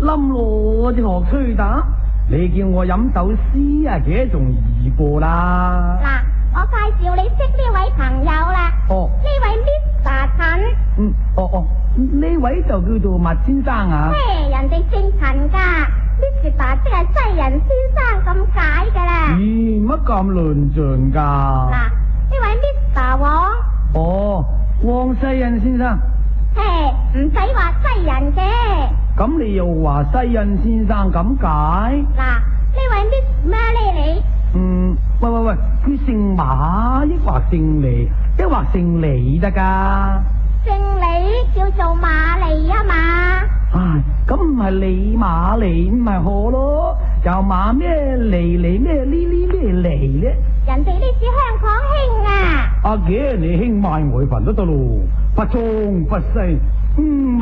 冧羅就學吹打，你叫我飲首詩啊，其實仲易過啦。 嗱，我介紹你識呢位朋友啦。 哦， 呢位 Mr. 陳。 呢位就叫做麥先生啊。 嘿，人哋姓陳噶 ，Mr. 即係西人先生咁解噶啦。 咦，乜咁論盡噶？ 嗱，呢位 Mr. 黃。 哦，黃西人先生。 嘿，唔使話西人嘅。 咁你又話西人先生咁解？ 嗱，呢位 Miss 咩呢你？ 喂，佢姓馬抑或姓李，抑或姓李得噶？ 姓李叫做馬利啊嘛。 唉，咁唔係李馬利唔係好咯？又馬咩利利咩呢咩利咧？ 人哋呢次香港興啊。 阿姐，你興賣外份都得咯，不中不西，